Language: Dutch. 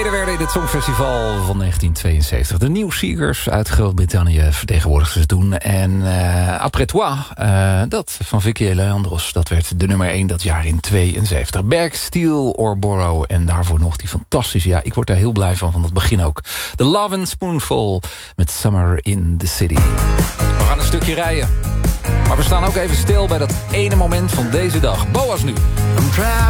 werden in het Songfestival van 1972. De New Seekers uit Groot-Brittannië vertegenwoordigden ze toen. En Après Toi, dat van Vicky Leandros, dat werd de nummer 1 dat jaar in 72. Berg, Steal or Borrow en daarvoor nog die fantastische... Ja, ik word daar heel blij van het begin ook. The Love and Spoonful met Summer in the City. We gaan een stukje rijden. Maar we staan ook even stil bij dat ene moment van deze dag. Boas nu. I'm proud.